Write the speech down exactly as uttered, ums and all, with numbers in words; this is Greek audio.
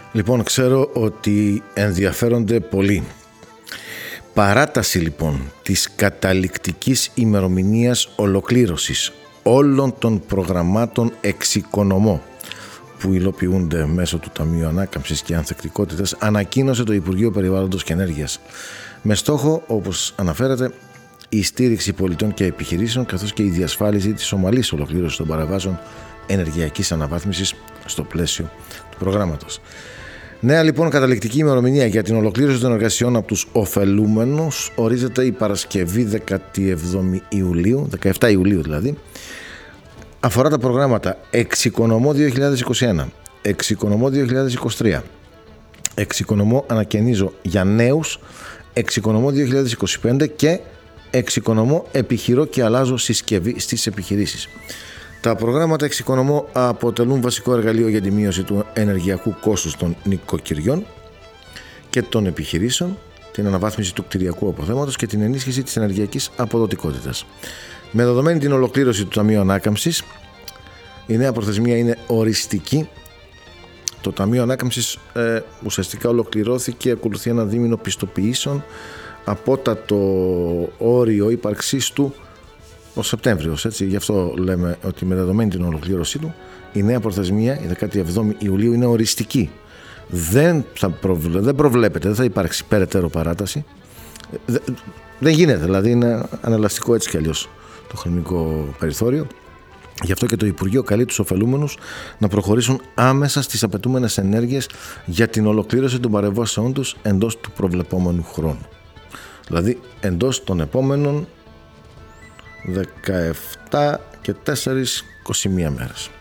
Λοιπόν, ξέρω ότι ενδιαφέρονται πολύ. Παράταση λοιπόν της καταληκτικής ημερομηνίας ολοκλήρωσης όλων των προγραμμάτων εξοικονομώ που υλοποιούνται μέσω του Ταμείου Ανάκαμψης και Ανθεκτικότητας ανακοίνωσε το Υπουργείο Περιβάλλοντος και Ενέργειας με στόχο, όπως αναφέρεται, η στήριξη πολιτών και επιχειρήσεων καθώς και η διασφάλιση της ομαλής ολοκλήρωσης των παραβάσεων ενεργειακής αναβάθμισης στο πλαίσιο του προγράμματος. Νέα λοιπόν καταληκτική ημερομηνία για την ολοκλήρωση των εργασιών από τους ωφελούμενους ορίζεται η Παρασκευή δεκαεπτά Ιουλίου, δεκαεπτά Ιουλίου δηλαδή. Αφορά τα προγράμματα Εξοικονομώ δύο χιλιάδες είκοσι ένα, Εξοικονομώ δύο χιλιάδες είκοσι τρία, Εξοικονομώ ανακαινίζω για νέους, Εξοικονομώ δύο χιλιάδες είκοσι πέντε και Εξοικονομώ επιχειρώ και αλλάζω συσκευή στις επιχειρήσεις. Τα προγράμματα Εξοικονομώ αποτελούν βασικό εργαλείο για τη μείωση του ενεργειακού κόστους των νοικοκυριών και των επιχειρήσεων, την αναβάθμιση του κτηριακού αποθέματος και την ενίσχυση της ενεργειακής αποδοτικότητας. Με δεδομένη την ολοκλήρωση του Ταμείου Ανάκαμψης, η νέα προθεσμία είναι οριστική. Το Ταμείο Ανάκαμψης ε, ουσιαστικά ολοκληρώθηκε, ακολουθεί ένα δίμηνο πιστοποιήσεων, απότατο όριο ύπαρξής του ο Σεπτέμβριος, έτσι. Γι' αυτό λέμε ότι με δεδομένη την ολοκλήρωσή του, η νέα προθεσμία, η δεκαεπτά Ιουλίου, είναι οριστική. Δεν, θα προβλε... δεν προβλέπεται, δεν θα υπάρξει περαιτέρω παράταση. Δεν, δεν γίνεται, δηλαδή είναι ανελαστικό έτσι κι αλλιώς το χρονικό περιθώριο. Γι' αυτό και το Υπουργείο καλεί τους ωφελούμενους να προχωρήσουν άμεσα στις απαιτούμενες ενέργειες για την ολοκλήρωση των παρεμβάσεών τους εντός του προβλεπόμενου χρόνου. Δηλαδή εντός των επόμενων δεκαεπτά και τέσσερα, είκοσι μία μέρες.